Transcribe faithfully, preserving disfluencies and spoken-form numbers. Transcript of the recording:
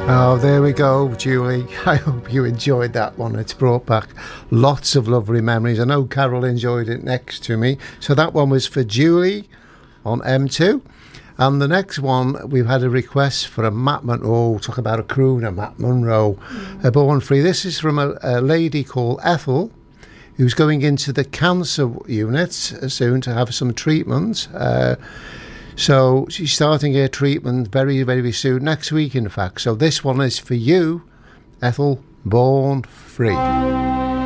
Oh, there we go, Julie. I hope you enjoyed that one. It's brought back lots of lovely memories. I know Carol enjoyed it next to me. So that one was for Julie on M two. And the next one, we've had a request for a Matt Monroe. Talk about a crooner, Matt Monroe. Mm. A Born Free. This is from a, a lady called Ethel, who's going into the cancer unit soon to have some treatment. Uh, so she's starting her treatment very, very soon, next week in fact. So this one is for you, Ethel, Born Free.